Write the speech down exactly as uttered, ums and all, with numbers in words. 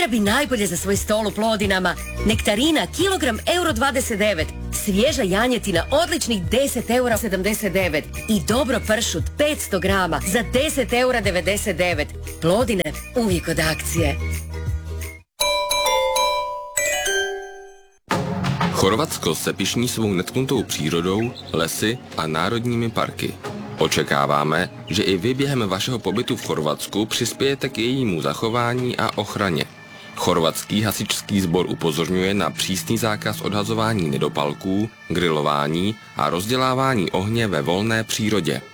Ugrabi najbolje za svoj stol u Plodinama. Nektarina kilogram euro dvadeset devet. Svježa janjetina odličnih deset eura sedamdeset devet. I dobro pršut petsto grama za deset eura devedeset devet. Plodine uvijek od akcije. Chorvatsko se pyšní svou netknutou přírodou, lesy a národními parky. Očekáváme, že i vy během vašeho pobytu v Chorvatsku přispějete k jejímu zachování a ochraně. Chorvatský hasičský sbor upozorňuje na přísný zákaz odhazování nedopalků, grilování a rozdělávání ohně ve volné přírodě.